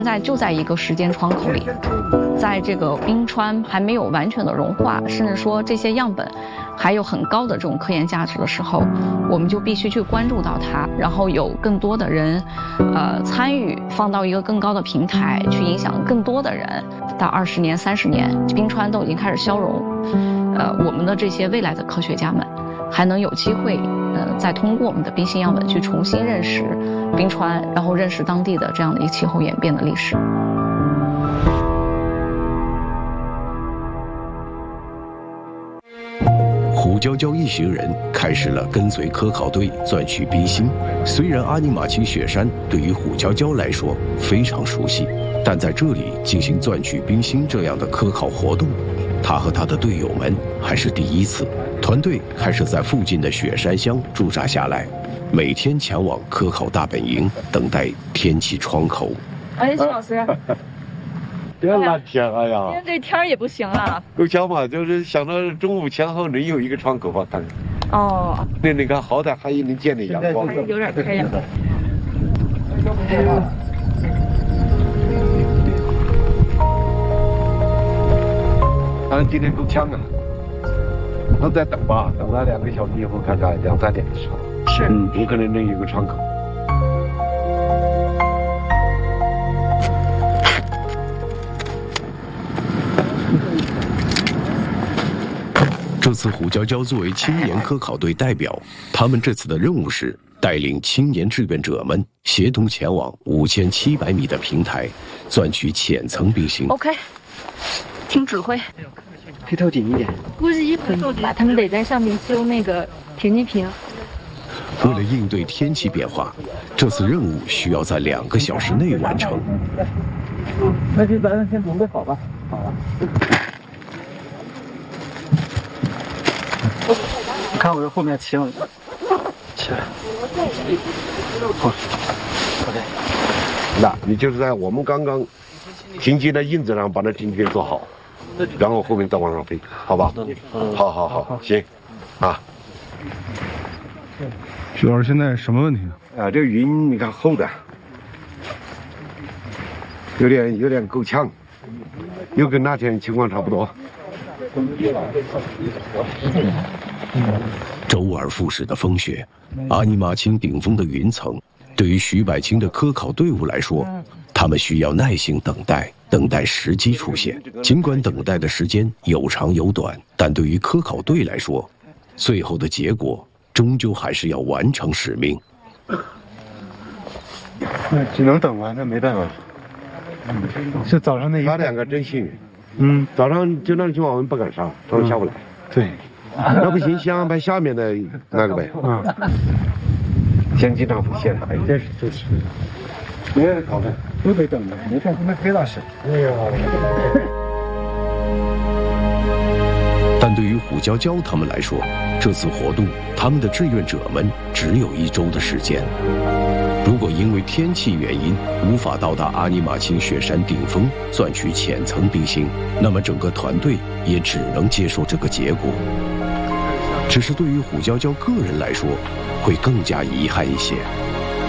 现在就在一个时间窗口里，在这个冰川还没有完全的融化，甚至说这些样本还有很高的这种科研价值的时候，我们就必须去关注到它，然后有更多的人，参与，放到一个更高的平台，去影响更多的人。到20年、30年，冰川都已经开始消融，我们的这些未来的科学家们，还能有机会，再通过我们的冰芯样本去重新认识冰川，然后认识当地的这样的一个气候演变的历史。 胡娇娇一行人开始了跟随科考队钻取冰芯。虽然阿尼玛卿雪山对于胡娇娇来说非常熟悉，但在这里进行钻取冰芯这样的科考活动，他和他的队友们还是第一次。团队开始在附近的雪山乡驻扎下来，每天前往科考大本营，等待天气窗口。 哎，徐老师， 别那天，哎呀， 今天这天也不行了。 够呛嘛，就是想着中午前后能有一个窗口吧，看。 哦。 那个好歹还能见点阳光。 有点开呀。 反正今天够呛啊。那再等吧，等了2个小时以后，看看2、3点的时候。 是。 有可能能有个窗口。 这次胡娇娇作为青年科考队代表，他们这次的任务是带领青年志愿者们协同前往5700米的平台，钻取浅层冰芯。 OK， 听指挥。 推头紧一点。 估计一会儿吧，他们得在上面修那个填积瓶。 为了应对天气变化，这次任务需要在2个小时内完成。 那就咱先准备好吧。好了。你看我这后面骑了，起来。好 ，OK。 那你就是在我们刚刚停机的印子上把那停机做好，然后后面再往上飞，好吧？好，行，啊。 徐老师，现在什么问题啊？这个云你看厚的，有点够呛，又跟那天情况差不多。 周而复始的风雪，阿尼玛卿顶峰的云层，对于徐百清的科考队伍来说，他们需要耐心等待时机出现。尽管等待的时间有长有短，但对于科考队来说，最后的结果终究还是要完成使命。 那只能等完，那没办法。是早上那一， 他2个真幸运。早上就那种情况我们不敢上，早上下不来。 对。 那不行，先安排下面的那个呗。先经常不懈的，这是就是。没人讨论，都得等着。没看他们飞到谁？哎呀！ 但对于胡娇娇他们来说，这次活动，他们的志愿者们只有1周的时间。如果因为天气原因无法到达阿尼玛卿雪山顶峰钻取浅层冰芯，那么整个团队也只能接受这个结果。只是对于胡娇娇个人来说，会更加遗憾一些。